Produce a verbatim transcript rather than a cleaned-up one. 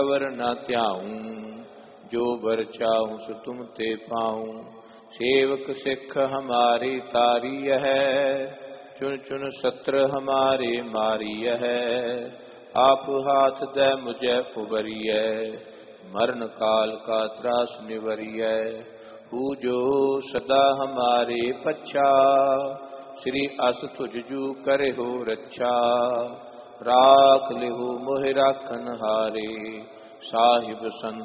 वर न त्याऊं, जो बर चाहूं सो तुम ते पाऊं। सेवक सिख हमारी तारी है, चुन चुन सत्र हमारे मारी है। आप हाथ दे मुझे उबरिय, मरण काल का त्रास निवरिय। पूजो सदा हमारे पच्छा, श्री अस तुझ जू करे हो रक्षा। राख लिहु मोहि राखन हारे, साहिब संत